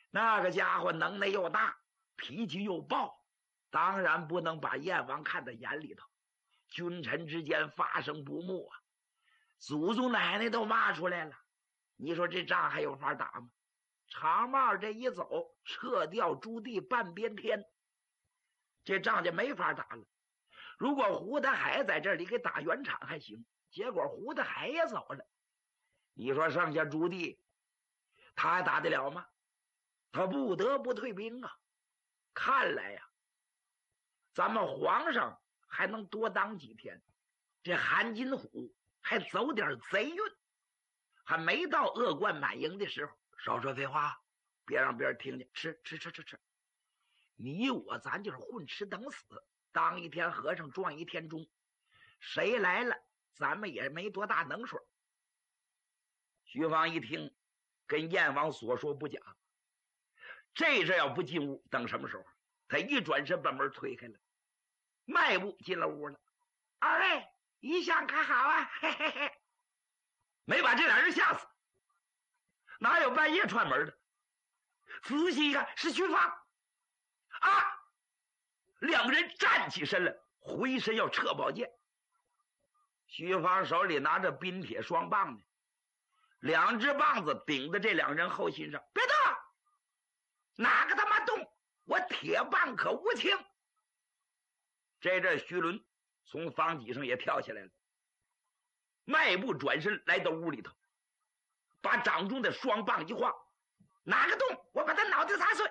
那个家伙能耐又大，脾气又暴，当然不能把燕王看在眼里头。君臣之间发生不睦啊，祖宗奶奶都骂出来了，你说这仗还有法打吗？长帽这一走，撤掉朱棣半边天，这仗就没法打了。如果胡德海在这里给打圆场还行，结果胡德海也走了，你说剩下朱棣他还打得了吗？他不得不退兵啊。看来呀，咱们皇上还能多当几天，这韩金虎还走点贼运，还没到恶贯满盈的时候。少说废话，别让别人听见。吃，你我咱就是混吃等死，当一天和尚撞一天钟，谁来了咱们也没多大能水。徐芳一听跟燕王所说不假，这要不进屋等什么时候？他一转身把门推开了，迈步进了屋了。二位一向可好啊？嘿嘿嘿，没把这俩人吓死，哪有半夜串门的？仔细一看是徐芳啊！两个人站起身来，回身要撤宝剑。徐芳手里拿着冰铁双棒呢，两只棒子顶在这两人后心上，别动，哪个他妈动，我铁棒可无情。这阵徐伦从房脊上也跳起来了，迈步转身来到屋里头，把掌中的双棒一晃，哪个动我把他脑袋砸碎。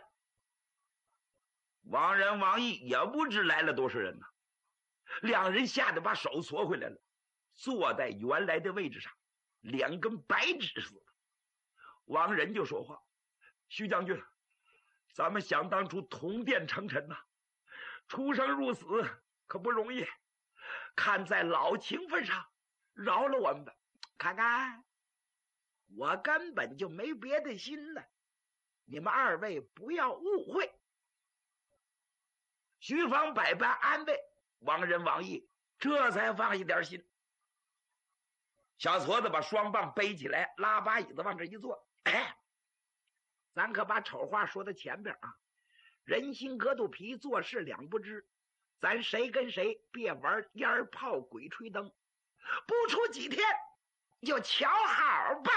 王仁王毅也不知来了多少人呢，两人吓得把手缩回来了，坐在原来的位置上，脸跟白纸似的。王仁就说话：徐将军，咱们想当初同殿成臣呐，出生入死可不容易，看在老情分上饶了我们吧。看看我根本就没别的心了，你们二位不要误会。徐芳百般安慰，王仁王毅这才放一点心。小矬子把双棒背起来，拉把椅子往这一坐。咱可把丑话说到前边啊，人心隔肚皮，做事两不知，咱谁跟谁别玩烟炮鬼吹灯，不出几天就瞧好吧。